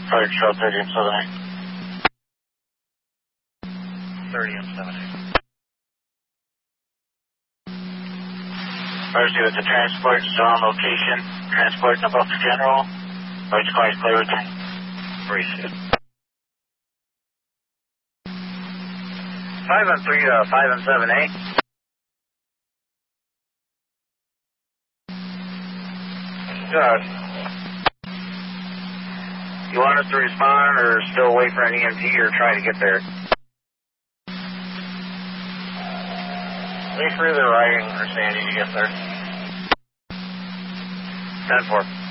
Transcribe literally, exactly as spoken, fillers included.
Fire Control thirty and seven eight. thirty and seven eight. First, with the transport still on location. Transport in above the general. White quiet clear return. Appreciate it. Five and three, uh, five and seven eight. Good. You want us to respond or still wait for an E M T or try to get there? Wait for either Ryan or Sandy to get there. ten four.